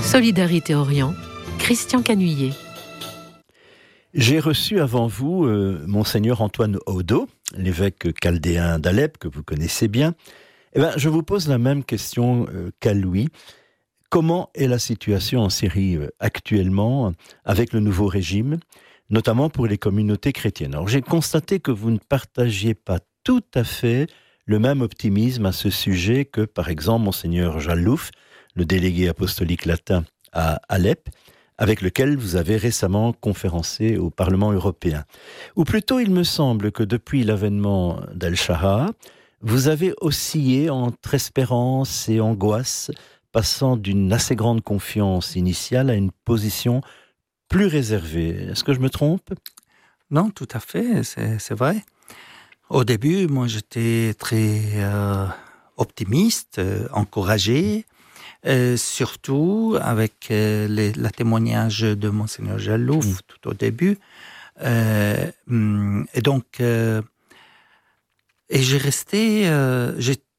Solidarité Orient, Christian Canuillet. J'ai reçu avant vous Monseigneur Antoine Odo, l'évêque chaldéen d'Alep, que vous connaissez bien. Je vous pose la même question qu'à Louis. Comment est la situation en Syrie actuellement avec le nouveau régime, notamment pour les communautés chrétiennes? Alors, j'ai constaté que vous ne partagiez pas tout à fait le même optimisme à ce sujet que, par exemple, Monseigneur Jallouf, le délégué apostolique latin à Alep, avec lequel vous avez récemment conférencé au Parlement européen. Ou plutôt, il me semble que depuis l'avènement d'Al-Shara, vous avez oscillé entre espérance et angoisse, passant d'une assez grande confiance initiale à une position plus réservée. Est-ce que je me trompe ? Non, tout à fait, c'est vrai. Au début, moi, j'étais très optimiste, encouragé, surtout avec le témoignage de Monseigneur Jallouf tout au début. Et donc, j'ai